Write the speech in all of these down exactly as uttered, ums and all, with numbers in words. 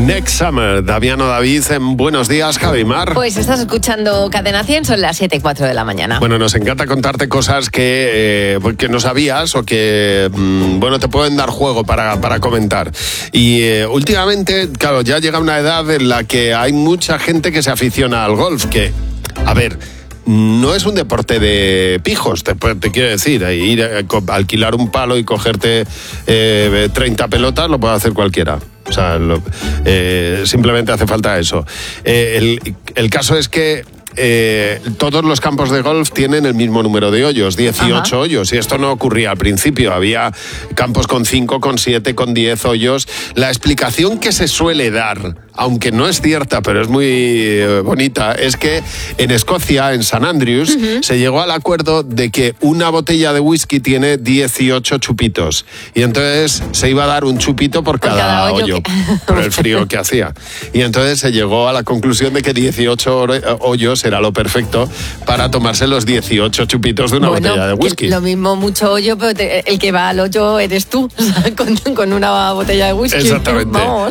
Next Summer, Daviano David en Buenos Días, Javimar. Pues estás escuchando Cadena cien, son las siete y cuatro de la mañana. Bueno, nos encanta contarte cosas que, eh, que no sabías o que, mmm, bueno, te pueden dar juego para, para comentar. Y eh, últimamente, claro, ya llega una edad en la que hay mucha gente que se aficiona al golf, que, a ver... no es un deporte de pijos, te, te quiero decir, ir a alquilar un palo y cogerte eh, treinta pelotas lo puede hacer cualquiera. O sea, lo, eh, simplemente hace falta eso. Eh, el, el caso es que Eh, todos los campos de golf tienen el mismo número de hoyos, dieciocho Ajá. hoyos, y esto no ocurría al principio, había campos con cinco, con siete, con diez hoyos. La explicación que se suele dar, aunque no es cierta, pero es muy eh, bonita, es que en Escocia, en St Andrews, uh-huh. se llegó al acuerdo de que una botella de whisky tiene dieciocho chupitos, y entonces se iba a dar un chupito por, por cada, cada hoyo, hoyo que... por el frío que hacía. Y entonces se llegó a la conclusión de que dieciocho hoyos era lo perfecto para tomarse los dieciocho chupitos de una bueno, botella de whisky. Lo mismo mucho hoyo, pero te, el que va al hoyo eres tú, con, con una botella de whisky. Exactamente. Vamos.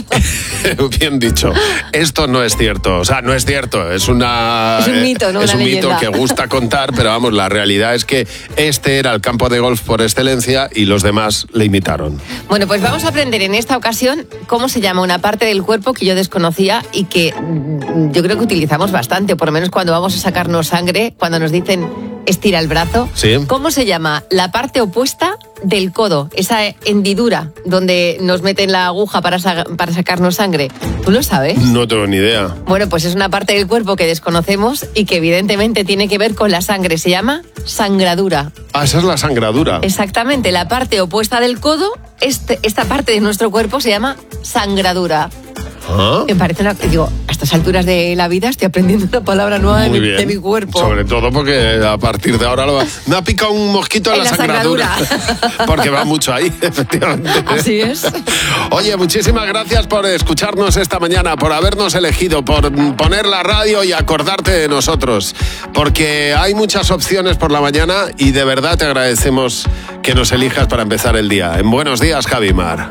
Bien dicho. Esto no es cierto, o sea, no es cierto, es una... Es un mito, ¿no? Es una un leyenda. mito que gusta contar, pero vamos, la realidad es que este era el campo de golf por excelencia y los demás le imitaron. Bueno, pues vamos a aprender en esta ocasión cómo se llama una parte del cuerpo que yo desconocía y que yo creo que utilizamos bastante, por lo menos cuando vamos a sacarnos sangre, cuando nos dicen estira el brazo. Sí. ¿Cómo se llama la parte opuesta del codo? Esa hendidura donde nos meten la aguja para, sa- para sacarnos sangre. ¿Tú lo sabes? No tengo ni idea. Bueno, pues es una parte del cuerpo que desconocemos y que evidentemente tiene que ver con la sangre. Se llama sangradura. Ah, esa es la sangradura. Exactamente, la parte opuesta del codo, este, esta parte de nuestro cuerpo se llama sangradura. ¿Ah? Me parece una... Digo, a estas alturas de la vida estoy aprendiendo una palabra nueva de mi, de mi cuerpo. Sobre todo porque a partir de ahora lo va... me ha picado un mosquito en, en la, la sangradura. sangradura. Porque va mucho ahí, efectivamente. Así es. Oye, muchísimas gracias por escucharnos esta mañana, por habernos elegido, por poner la radio y acordarte de nosotros. Porque hay muchas opciones por la mañana y de verdad te agradecemos que nos elijas para empezar el día. En Buenos Días, Javimar.